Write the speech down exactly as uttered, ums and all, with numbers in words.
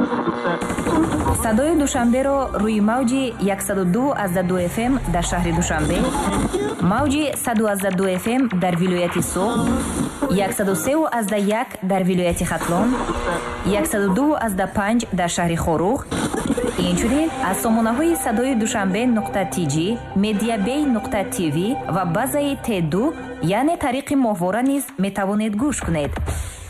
садои душанберо рӯи мавҷи сад ду азда ду эф эм дар шаҳри Душанбе, мавҷи сад азда ду эф эм дар вилояти Суғд, сад се азда як дар вилояти Хатлон, сад ду азда панҷ дар шаҳри Хорух. Инчунин аз сомонаҳои садои душанбе нуқта ти ҷи, медиабей нуқта тв ва базаи Т ду, яъне тариқи моҳвора низ метавонед гӯш кунед.